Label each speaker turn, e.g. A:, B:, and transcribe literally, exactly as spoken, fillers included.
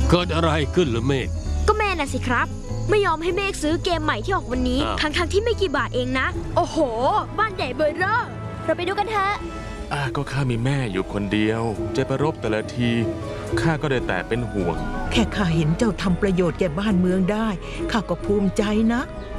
A: เกิดอะไรขึ้นเหรอเมฆ
B: ก็แม่น่ะสิครับไม่ยอมให้เมฆซื้อเกมใหม่ที่ออกวันนี้ทั้งทั้งที่ไม่กี่บาทเองนะโอ้โหบ้านใหญ่เบอร์เร่อเราไปดูกันเถอะ
C: อ่าก็ข้ามีแม่อยู่คนเดียวจะไปรบแต่ละทีข้าก็ได้แต่เป็นห่วง
D: แค่ข้าเห็นเจ้าทำประโยชน์แก่บ้านเมืองได้ข้าก็ภูมิใจนะ